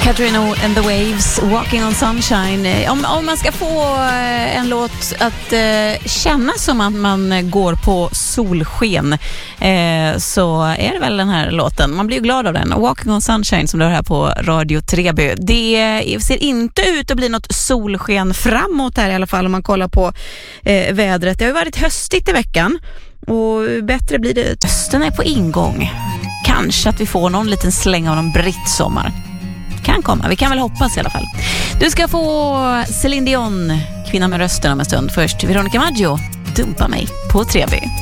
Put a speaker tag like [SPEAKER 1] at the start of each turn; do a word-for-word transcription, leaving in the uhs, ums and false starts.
[SPEAKER 1] Katrina and the Waves, Walking on Sunshine. Om, om man ska få en låt att eh, känna som att man går på solsken eh, så är det väl den här låten. Man blir ju glad av den. Walking on Sunshine som du har här på Radio Treby. Det ser inte ut att bli något solsken framåt här i alla fall om man kollar på eh, vädret. Det har ju varit höstigt i veckan och bättre blir det. Hösten är på ingång. Kanske att vi får någon liten släng av någon brittsommar. Kan komma, vi kan väl hoppas i alla fall. Du ska få Céline Dion, Kvinna med rösten om en stund. Först Veronica Maggio, Dumpa mig på Treby.